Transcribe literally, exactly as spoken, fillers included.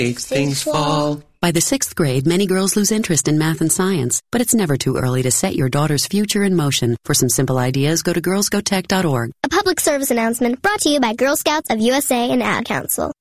makes things fall. By the sixth grade, many girls lose interest in math and science, but it's never too early to set your daughter's future in motion. For some simple ideas, go to girls go tech dot org. A public service announcement brought to you by Girl Scouts of U S A and Ad Council.